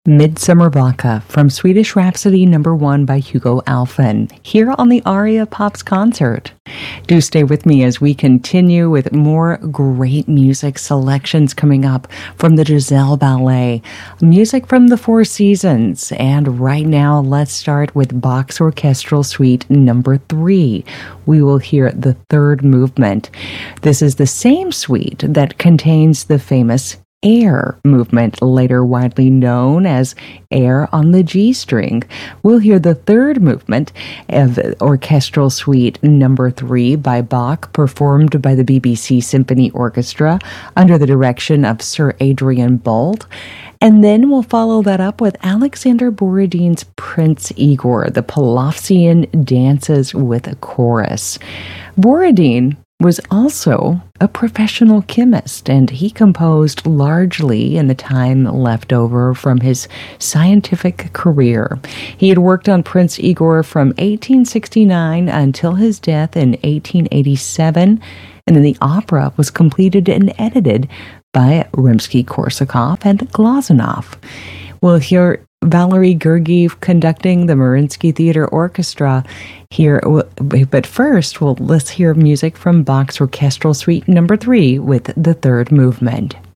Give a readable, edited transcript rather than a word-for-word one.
Midsummer Baka from Swedish Rhapsody #1 by Hugo Alfvén, here on the Aria Pops concert. Do stay with me as we continue with more great music selections coming up from the Giselle Ballet, music from the Four Seasons, and right now let's start with Bach's Orchestral Suite #3. We will hear the third movement. This is the same suite that contains the famous Air movement, later widely known as Air on the G string. We'll hear the third movement of Orchestral Suite #3 by Bach, performed by the BBC Symphony Orchestra under the direction of Sir Adrian Boult. And then we'll follow that up with Alexander Borodin's Prince Igor, the Polovtsian Dances with a Chorus. Borodin was also a professional chemist, and he composed largely in the time left over from his scientific career. He had worked on Prince Igor from 1869 until his death in 1887, and then the opera was completed and edited by Rimsky-Korsakov and Glazunov. We'll hear Valery Gergiev conducting the Mariinsky Theater Orchestra here, but first, let's hear music from Bach's Orchestral Suite #3 with the third movement.